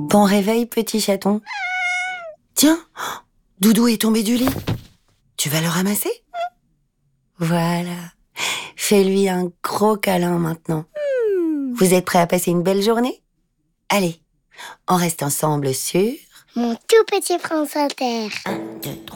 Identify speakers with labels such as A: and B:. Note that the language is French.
A: Bon réveil, petit chaton. Tiens, Doudou est tombé du lit. Tu vas le ramasser? Voilà. Fais-lui un gros câlin maintenant. Vous êtes prêts à passer une belle journée? Allez, on reste ensemble sur...
B: Mon tout petit France Inter.
A: 1, 2, 3.